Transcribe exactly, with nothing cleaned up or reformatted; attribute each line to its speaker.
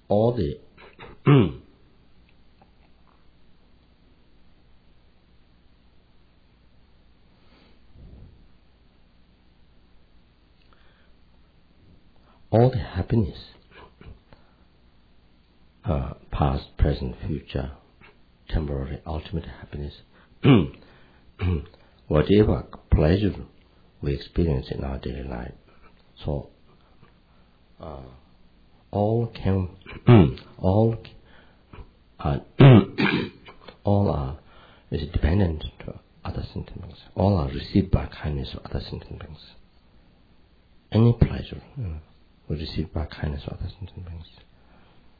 Speaker 1: all the all the happiness, uh, past, present, future, temporary, ultimate happiness, whatever pleasure we experience in our daily life, so uh, all can all are all are is dependent to other sentiments. All are received by kindness of other sentiments. Any pleasure uh, we receive by kindness of other sentiments.